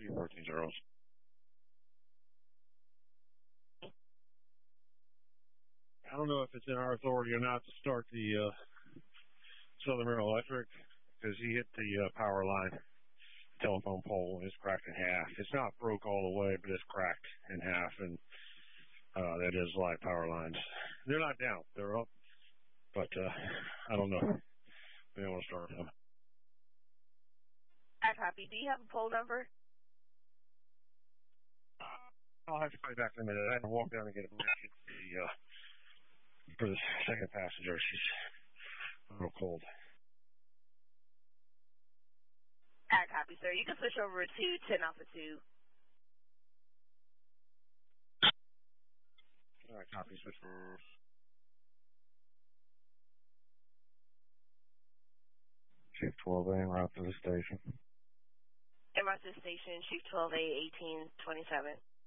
14 zeros. I don't know if it's in our authority or not to start the Southern Maryland Electric because he hit the power line, telephone pole, and it's cracked in half. It's not broke all the way, but it's cracked in half, and that is live power lines. They're not down; they're up, but I don't know. We don't want to start them. I copy. Do you have a poll number? I'll have to call you back in a minute. I had to walk down and get a blanket for the second passenger. She's a little cold. I copy, sir. You can switch over to 10 Alpha 2. All right, copy. Switch for Chief 12A, route to the station. En route to the station, Chief 12A, 1827.